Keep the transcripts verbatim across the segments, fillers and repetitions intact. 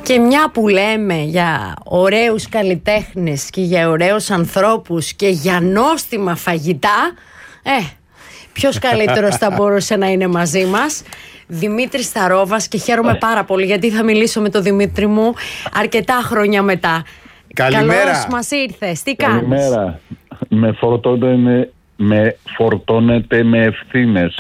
Και μια που λέμε για ωραίους καλλιτέχνες και για ωραίους ανθρώπους και για νόστιμα φαγητά, ε, ποιος καλύτερος θα μπορούσε να είναι μαζί μας? Δημήτρης Σταρόβας, και χαίρομαι πάρα πολύ γιατί θα μιλήσω με τον Δημήτρη μου αρκετά χρόνια μετά. Καλημέρα. Καλώς μας ήρθες, τι κάνεις? Καλημέρα. Με φορτώνετε με, φορτώνετε με ευθύνες.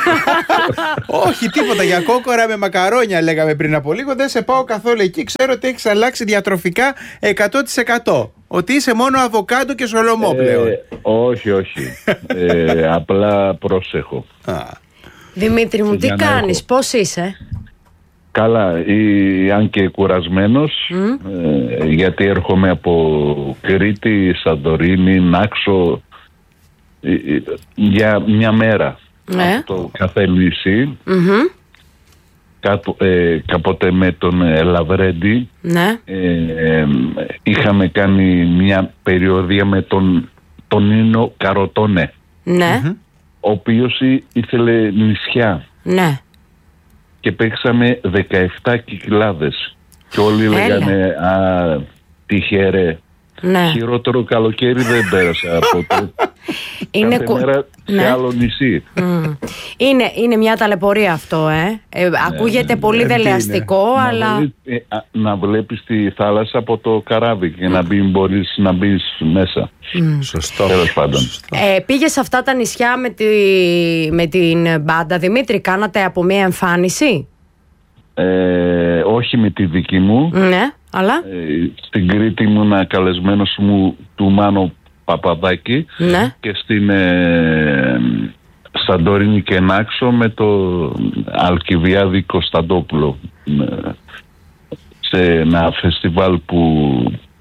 Όχι τίποτα, για κόκορα με μακαρόνια λέγαμε πριν από λίγο. Δεν σε πάω καθόλου εκεί. Ξέρω ότι έχεις αλλάξει διατροφικά εκατό τοις εκατό. Ότι είσαι μόνο αβοκάντο και σολομό πλέον. Ε, όχι, όχι. ε, απλά πρόσεχω. Α. Δημήτρη μου, τι Για να κάνεις, έχω. πώς είσαι? Καλά, ή, αν και κουρασμένος, Mm. ε, γιατί έρχομαι από Κρήτη, Σαντορίνη, Νάξο, ε, ε, για μια μέρα. Ναι. Από το κάθε νησί, Mm-hmm. κάτω, ε, κάποτε με τον Ελαβρέντη, Ναι. ε, ε, είχαμε κάνει μια περιοδία με τον, τον Νίνο Καροτόνε, Ναι. Mm-hmm. ο οποίος ή- ήθελε νησιά. Ναι. Και παίξαμε δεκαεπτά κυκλάδες. Και όλοι Έλα. λέγανε «Α, τυχερέ». Ναι. Χειρότερο καλοκαίρι δεν πέρασα ποτέ. Είναι Κάθε κου- μέρα σε Ναι. άλλο νησί. Μμ. Είναι, είναι μια ταλαιπωρία αυτό, ε. ε ακούγεται πολύ ναι, τι δελεαστικό, Να, αλλά. βλέπει- ε, α, να βλέπεις τη θάλασσα από το καράβι και να μπει, μπορείς να μπεις μέσα. Σωστό. Τέλος πάντων. Ε, πήγες σε αυτά τα νησιά με, τη, με την μπάντα, Δημήτρη, κάνατε από μια εμφάνιση? Ε, όχι με τη δική μου. Ναι, αλλά. Ε, στην Κρήτη ήμουν καλεσμένος μου του Μάνο Παπαδάκη. Ναι. Και στην ε, Σαντορίνη και Νάξο με το Αλκιβιάδη Κωνσταντόπουλο, ε, σε ένα φεστιβάλ που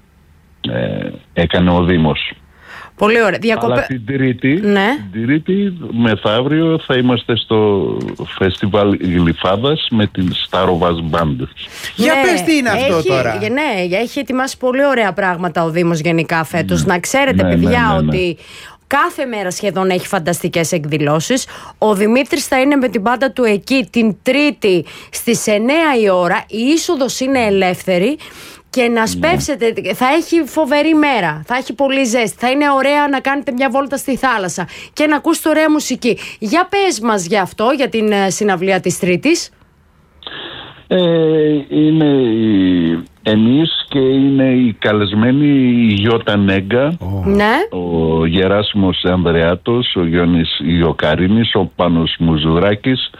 ε, έκανε ο Δήμος. Πολύ ωραία. Διακοπέ... Αλλά την Τρίτη, Ναι. την Τρίτη μεθαύριο θα είμαστε στο φεστιβάλ Γλυφάδας με την Starovas Band. Για Ναι, πες τι είναι αυτό έχει, τώρα. Ναι, έχει ετοιμάσει πολύ ωραία πράγματα ο Δήμος γενικά φέτος. Να ξέρετε, Ναι, παιδιά, ναι, ναι, ναι. ότι κάθε μέρα σχεδόν έχει φανταστικές εκδηλώσεις. Ο Δημήτρης θα είναι με την μπάντα του εκεί την Τρίτη στις εννιά η ώρα. Η είσοδος είναι ελεύθερη. Και να σπεύσετε, θα έχει φοβερή μέρα, θα έχει πολύ ζέστη, θα είναι ωραία να κάνετε μια βόλτα στη θάλασσα και να ακούσετε ωραία μουσική. Για πες μας για αυτό, για την ε, συναυλία της Τρίτης. Ε, είναι η- εμείς και είναι οι καλεσμένοι η Γιώτα Νέγκα, Ναι. ο Γεράσιμος Ανδρεάτος, ο Γιώνης Ιωκαρίνης, ο Πάνος Μουζουράκης.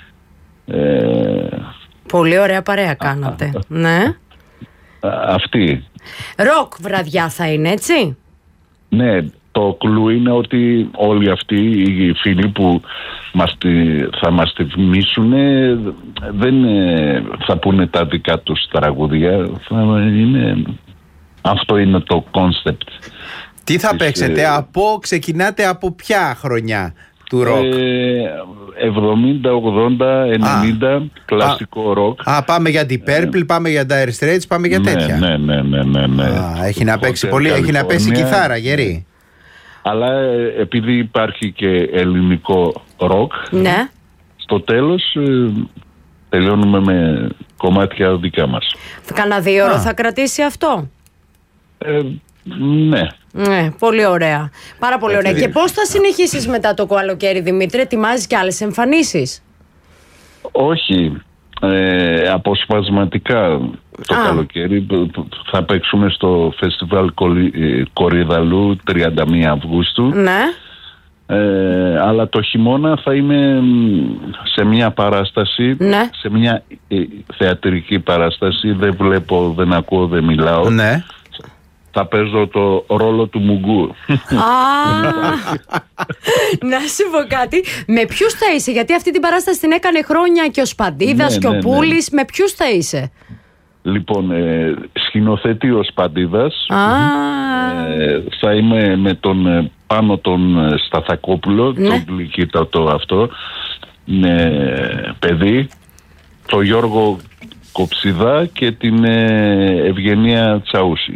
Ε, Πολύ ωραία παρέα κάνατε. Ναι. α- αυτοί. Ροκ βραδιά θα είναι, έτσι. Ναι, το κλου είναι ότι όλοι αυτοί οι φίλοι που μας τη- θα μας τιμήσουν δεν ε, θα πούνε τα δικά τους τραγούδια. Θα είναι, αυτό είναι το κόνσεπτ. Τι θα Της, παίξετε, ε, από, ξεκινάτε από ποια χρονιά του ροκ? Ε, εβδομήντα, ογδόντα, ενενήντα, κλασικό ροκ. Α, πάμε για Deep Purple, πάμε για Dire Straits, πάμε για Ναι, τέτοια. ναι, ναι, ναι, ναι, ναι. Α, έχει να παίξει Hotel πολύ, έχει να πέσει California. κιθάρα, γερή. Αλλά ε, επειδή υπάρχει και ελληνικό ροκ, Ναι. στο τέλος ε, τελειώνουμε με κομμάτια δικά μας. Κάνα δύο ώρα Α. θα κρατήσει αυτό. Ε, ναι. Ναι, πολύ ωραία. Πάρα πολύ ωραία. Έτσι. Και πώς θα συνεχίσεις μετά το καλοκαίρι, Δημήτρη, ετοιμάζεις και άλλες εμφανίσεις? Όχι, ε, αποσπασματικά το Α. καλοκαίρι θα παίξουμε στο φεστιβάλ Κολυ- ε, Κορυδαλού τριάντα μία Αυγούστου. Ναι. Ε, αλλά το χειμώνα θα είμαι μ, σε μια παράσταση, Ναι. σε μια ε, θεατρική παράσταση. Δεν βλέπω, δεν ακούω, δεν μιλάω. Ναι. Θα παίζω το ρόλο του Μουγκού. Α, να σου πω κάτι. Με ποιους θα είσαι? Γιατί αυτή την παράσταση την έκανε χρόνια και ο Σπαντίδας Ναι, και ο ναι, ναι. Πούλης. Με ποιους θα είσαι? Λοιπόν, ε, σκηνοθετεί ο Σπαντίδας. Α, Ε, θα είμαι με τον ε, Πάνο τον ε, Σταθακόπουλο, Ναι. τον γλυκύτατο αυτό, με παιδί, τον Γιώργο Κοψιδά και την ε, Ευγενία Τσαούση.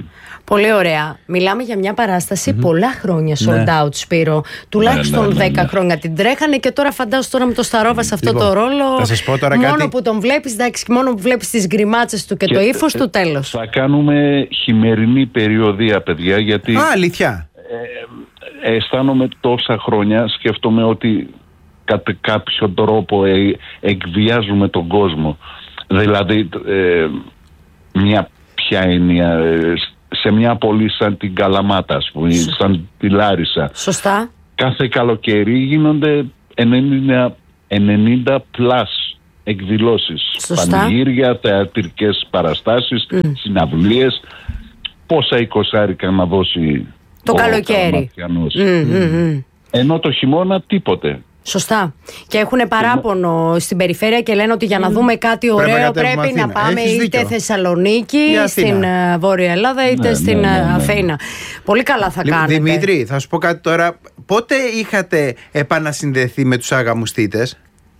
Πολύ ωραία. Μιλάμε για μια παράσταση mm-hmm. πολλά χρόνια sold ναι. out, Σπύρο. Τουλάχιστον ναι, ναι, ναι, δέκα ναι. χρόνια την τρέχανε και τώρα φαντάζομαι τώρα με το Σταρόβα σε αυτό λοιπόν, το ρόλο. Θα σας πω τώρα μόνο κάτι. που τον βλέπεις, εντάξει, μόνο που βλέπεις τις γκριμάτσες του και, και το ύφος του, τέλος. Θα κάνουμε χειμερινή περιοδία, παιδιά, γιατί. Α, αλήθεια. Ε, αισθάνομαι τόσα χρόνια, σκέφτομαι ότι κατά κάποιο τρόπο ε, εκβιάζουμε τον κόσμο. Δηλαδή, ε, μια ποια έννοια, ε, σε μια πόλη σαν την Καλαμάτα, ας πούμε, σαν τη Λάρισα. Σωστά. Κάθε καλοκαίρι γίνονται ενενήντα, ενενήντα πλας εκδηλώσεις. Πανηγύρια, θεατρικές παραστάσεις, mm. συναυλίες. Πόσα εικοσάρικα να δώσει το καλοκαίρι. Mm, mm, mm. Ενώ το χειμώνα τίποτε. Σωστά. Και έχουν παράπονο στην περιφέρεια και λένε ότι για να δούμε κάτι ωραίο πρέπει, πρέπει να πάμε Έχεις είτε δίκιο. Θεσσαλονίκη, στην Βόρεια Ελλάδα, είτε ναι, στην ναι, ναι, ναι. Αθήνα. Πολύ καλά θα Λ, κάνετε. Δημήτρη, θα σου πω κάτι τώρα. Πότε είχατε επανασυνδεθεί με τους Αγαμουστίτες?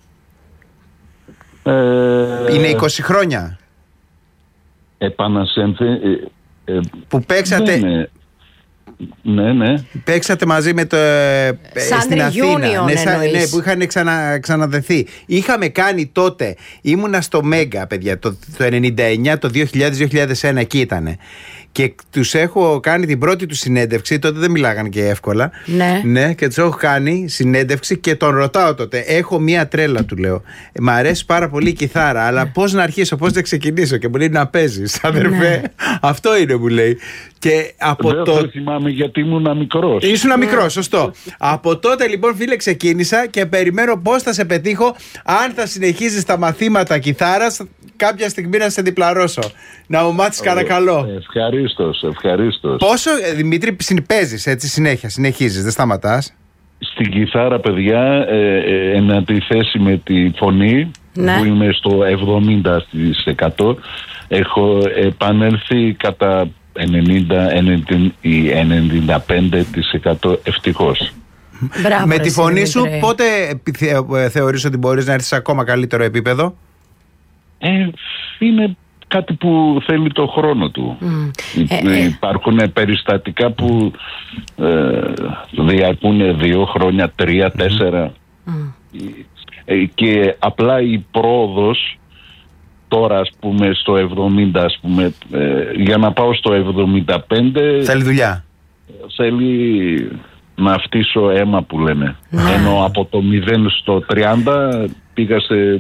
Ε, Είναι είκοσι χρόνια. Επανασυνδεθεί. Ε, ε, που παίξατε. Ναι, ναι, ναι. Παίξατε μαζί με το. Σαν στην reunion, Αθήνα. Ναι, σαν, ναι, που είχαν ξανα, ξαναδεθεί. Είχαμε κάνει τότε. Ήμουνα στο Μέγκα, παιδιά. Το, το ενενήντα εννιά, το δύο χιλιάδες δύο χιλιάδες ένα εκεί ήτανε. Και τους έχω κάνει την πρώτη του συνέντευξη. Τότε δεν μιλάγαν και εύκολα. Ναι. Ναι, και τους έχω κάνει συνέντευξη και τον ρωτάω τότε. Έχω μία τρέλα, του λέω. Μ' αρέσει πάρα πολύ η κιθάρα, αλλά πώς να αρχίσω, πώς να ξεκινήσω? Και μου λέει να παίζεις, αδερφέ. Ναι. Αυτό είναι, μου λέει. Και από δεν το... το θυμάμαι γιατί ήμουν μικρός. Ήσουν μικρός, σωστό. Από τότε λοιπόν, φίλε, ξεκίνησα και περιμένω πώς θα σε πετύχω. Αν θα συνεχίζεις τα μαθήματα κιθάρας, κάποια στιγμή να σε διπλαρώσω. Να μου μάθεις παρακαλώ. Ευχαρίστως, ευχαρίστως. Πόσο, Δημήτρη, παίζεις έτσι συνέχεια, συνεχίζεις, δεν σταματάς? Στην κιθάρα, παιδιά, ε, ε, εν αντιθέσει με τη φωνή, ναι. που είμαι στο εβδομήντα τοις εκατό, έχω επανέλθει κατά ενενήντα ή ενενήντα πέντε τοις εκατό ευτυχώς. Μπράβο, με τη φωνή Δημήτρη. σου πότε θεωρείς ότι μπορείς να έρθεις σε ακόμα καλύτερο επίπεδο? Ε, είναι κάτι που θέλει το χρόνο του. Mm. Ε, ε. Υπάρχουν περιστατικά που ε, διαρκούν δύο χρόνια, τρία, mm. τέσσερα mm. Ε, και απλά η πρόοδος τώρα, ας πούμε, στο εβδομήντα, ας πούμε, ε, για να πάω στο εβδομήντα πέντε θέλει δουλειά, θέλει να φτύσω αίμα, που λένε. Mm. Ενώ από το μηδέν στο τριάντα πήγα σε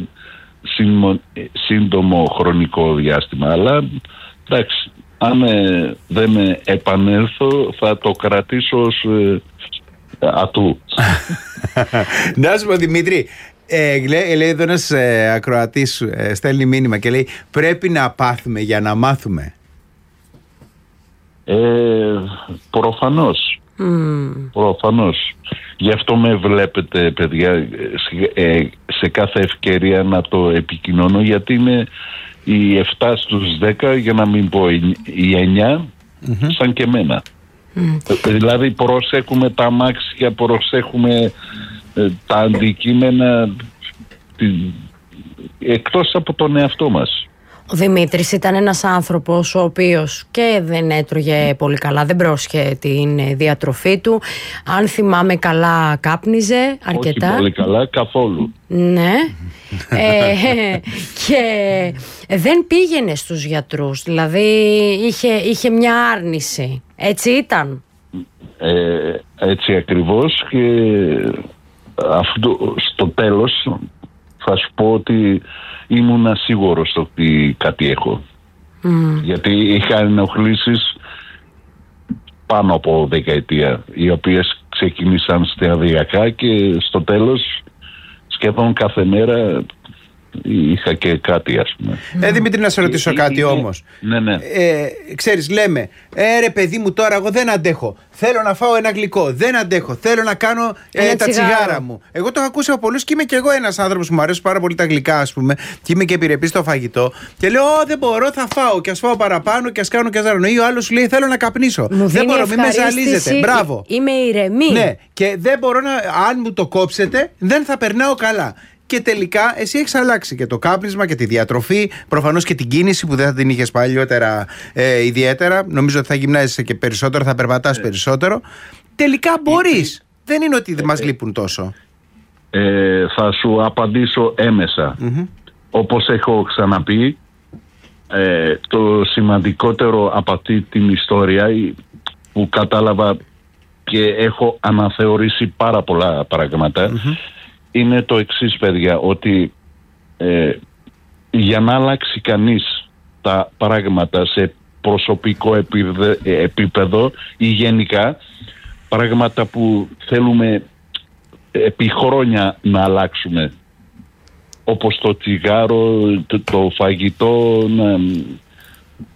σύντομο χρονικό διάστημα, αλλά εντάξει, αν ε, δεν ε, επανέλθω θα το κρατήσω ως ε, ατού. Να σου πω, Δημήτρη, ε, λέει, λέει εδώ ένας ε, ακροατής ε, στέλνει μήνυμα και λέει πρέπει να πάθουμε για να μάθουμε. ε, Προφανώς mm. Προφανώς. Γι' αυτό με βλέπετε, παιδιά, σε κάθε ευκαιρία να το επικοινωνώ, γιατί είναι οι εφτά στους δέκα, για να μην πω οι εννιά, mm-hmm. σαν και εμένα. Mm. Δηλαδή προσέχουμε τα αμάξια, προσέχουμε ε, τα αντικείμενα εκτός από τον εαυτό μας. Ο Δημήτρης ήταν ένας άνθρωπος ο οποίος και δεν έτρωγε πολύ καλά, δεν πρόσχε την διατροφή του. Αν θυμάμαι καλά, κάπνιζε αρκετά. Όχι πολύ καλά, καθόλου. Ναι. ε, και δεν πήγαινε στους γιατρούς, δηλαδή είχε, είχε μια άρνηση. Έτσι ήταν? Ε, έτσι ακριβώς, και αυτό, στο τέλος θα σου πω ότι ήμουν σίγουρος ότι κάτι έχω. Mm. Γιατί είχα ενοχλήσεις πάνω από δεκαετία, οι οποίες ξεκίνησαν σταδιακά και στο τέλος σχεδόν κάθε μέρα είχα και κάτι, ας πούμε. Ε, Δημήτρη, να σε ρωτήσω ε, κάτι ε, όμως. Ναι, ναι. Ε, ξέρεις, λέμε, ε, ρε παιδί μου, τώρα εγώ δεν αντέχω. Θέλω να φάω ένα γλυκό. Δεν αντέχω. Θέλω να κάνω ε, τα τσιγάρα μου. Εγώ το έχω ακούσει από πολλούς και είμαι και εγώ ένας άνθρωπος που μου αρέσουν πάρα πολύ τα γλυκά, ας πούμε. Και είμαι και επιρρεπής στο φαγητό. Και λέω, Ω, δεν μπορώ, θα φάω. Και ας φάω παραπάνω και ας κάνω και ας ζαρώνω. Ή ο άλλος σου λέει, θέλω να καπνίσω. Μου δεν μπορώ, μην με ζαλίζετε. Μπράβο. Είμαι ηρεμή. Ναι, και δεν μπορώ να. Αν μου το κόψετε, δεν θα περνάω καλά. και τελικά εσύ έχεις αλλάξει και το κάπνισμα και τη διατροφή, προφανώς και την κίνηση που δεν θα την είχες παλιότερα ε, ιδιαίτερα. Νομίζω ότι θα γυμνάζεσαι και περισσότερο, θα περπατάς ε. περισσότερο. Τελικά μπορείς. Ε. Δεν είναι ότι ε. μας λείπουν τόσο. Ε, θα σου απαντήσω έμεσα. Mm-hmm. Όπως έχω ξαναπεί, ε, το σημαντικότερο από αυτή την ιστορία που κατάλαβα και έχω αναθεωρήσει πάρα πολλά πράγματα, mm-hmm. είναι το εξής, παιδιά, ότι ε, για να αλλάξει κανείς τα πράγματα σε προσωπικό επίπεδο, επίπεδο ή γενικά πράγματα που θέλουμε επί χρόνια να αλλάξουμε, όπως το τσιγάρο, το, το φαγητό,